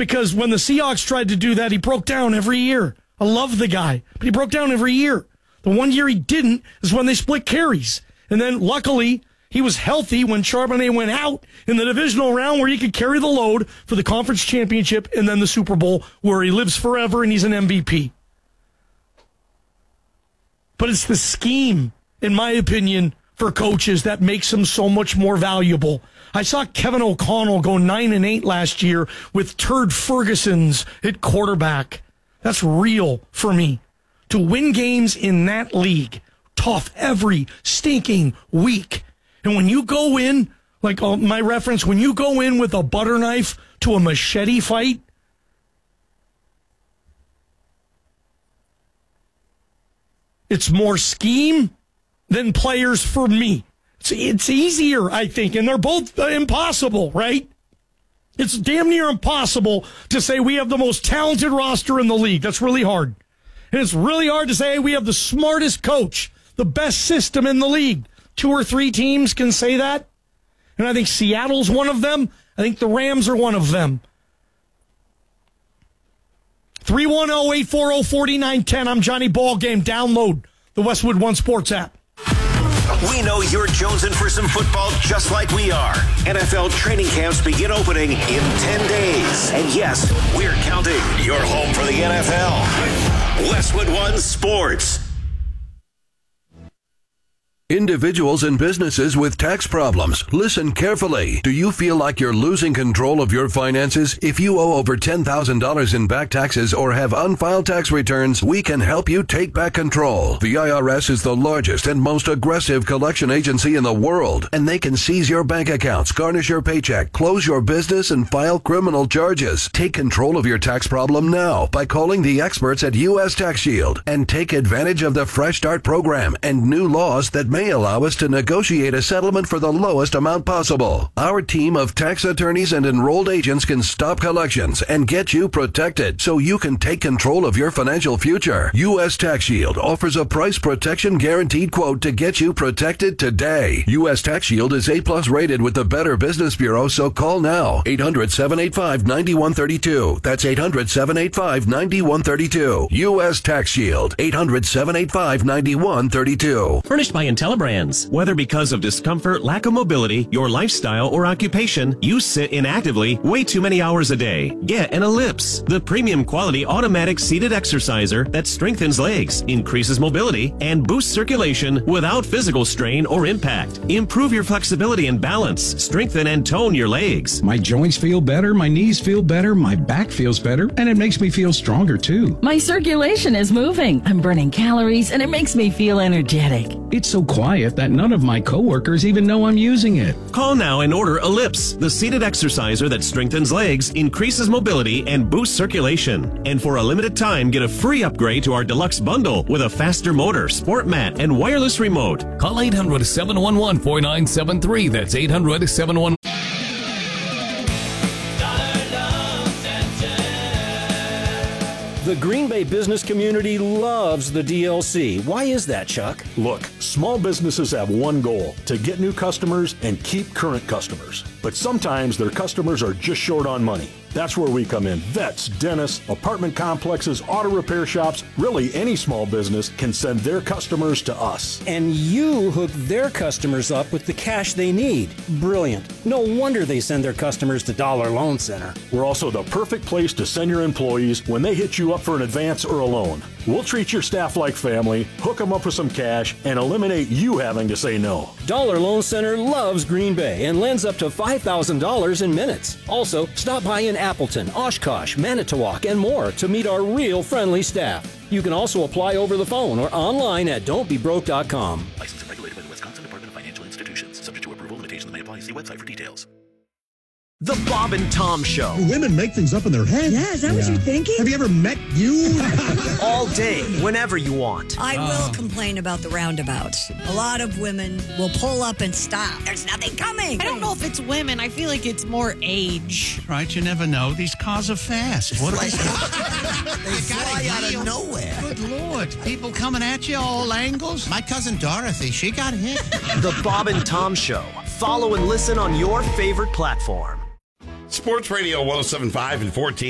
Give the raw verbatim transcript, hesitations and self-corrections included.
because when the Seahawks tried to do that, he broke down every year. I love the guy, but he broke down every year. The one year he didn't is when they split carries. And then, luckily, he was healthy when Charbonnet went out in the divisional round where he could carry the load for the conference championship and then the Super Bowl where he lives forever and he's an M V P. But it's the scheme, in my opinion, for coaches that makes him so much more valuable. I saw Kevin O'Connell go nine and eight last year with Turd Ferguson's at quarterback. That's real for me. To win games in that league, tough every stinking week. And when you go in, like uh, my reference, when you go in with a butter knife to a machete fight, it's more scheme than players for me. It's, it's easier, I think, and they're both uh, impossible, right? It's damn near impossible to say we have the most talented roster in the league. That's really hard. And it's really hard to say we have the smartest coach, the best system in the league. Two or three teams can say that. And I think Seattle's one of them. I think the Rams are one of them. three one zero, eight four zero, four nine one zero. I'm Johnny Ballgame. Download the Westwood One Sports app. We know you're jonesing for some football just like we are. N F L training camps begin opening in ten days. And yes, we're counting. You're home for the N F L. Westwood One Sports. Individuals and businesses with tax problems, listen carefully. Do you feel like you're losing control of your finances? If you owe over ten thousand dollars in back taxes or have unfiled tax returns, we can help you take back control. The I R S is the largest and most aggressive collection agency in the world, and they can seize your bank accounts, garnish your paycheck, close your business, and file criminal charges. Take control of your tax problem now by calling the experts at U S Tax Shield and take advantage of the Fresh Start program and new laws that may allow us to negotiate a settlement for the lowest amount possible. Our team of tax attorneys and enrolled agents can stop collections and get you protected so you can take control of your financial future. U S Tax Shield offers a price protection guaranteed quote to get you protected today. U S Tax Shield is A plus rated with the Better Business Bureau, so call now. eight hundred, seven eight five, nine one three two. That's eight hundred, seven eight five, nine one three two. U S Tax Shield. eight hundred, seven eight five, nine one three two. Furnished by Intelli Brands. Whether because of discomfort, lack of mobility, your lifestyle, or occupation, you sit inactively way too many hours a day. Get an Ellipse, the premium quality automatic seated exerciser that strengthens legs, increases mobility, and boosts circulation without physical strain or impact. Improve your flexibility and balance. Strengthen and tone your legs. My joints feel better, my knees feel better, my back feels better, and it makes me feel stronger too. My circulation is moving. I'm burning calories, and it makes me feel energetic. It's so quiet that none of my coworkers even know I'm using it. Call now and order Ellipse, the seated exerciser that strengthens legs, increases mobility, and boosts circulation. And for a limited time, get a free upgrade to our deluxe bundle with a faster motor, sport mat, and wireless remote. Call eight hundred, seven one one, four nine seven three. That's eight hundred, seven one one. The Green Bay business community loves the D L C. Why is that, Chuck? Look, small businesses have one goal, to get new customers and keep current customers. But sometimes their customers are just short on money. That's where we come in. Vets, dentists, apartment complexes, auto repair shops, really any small business can send their customers to us. And you hook their customers up with the cash they need. Brilliant. No wonder they send their customers to Dollar Loan Center. We're also the perfect place to send your employees when they hit you up for an advance or a loan. We'll treat your staff like family, hook them up with some cash, and eliminate you having to say no. Dollar Loan Center loves Green Bay and lends up to five thousand dollars in minutes. Also, stop by in Appleton, Oshkosh, Manitowoc, and more to meet our real friendly staff. You can also apply over the phone or online at don't be broke dot com. Licensed and regulated by the Wisconsin Department of Financial Institutions. Subject to approval, limitations may apply. See website for details. The Bob and Tom Show. Women make things up in their head. Yeah, is that yeah. what you're thinking? Have you ever met you? All day, whenever you want. I uh. will complain about the roundabouts. A lot of women will pull up and stop. There's nothing coming. I don't know if it's women. I feel like it's more age. Right, you never know. These cars are fast. What are they? They fly out of nowhere. Good Lord. People coming at you all angles. My cousin Dorothy, she got hit. The Bob and Tom Show. Follow and listen on your favorite platform. Sports Radio one oh seven point five and fourteen.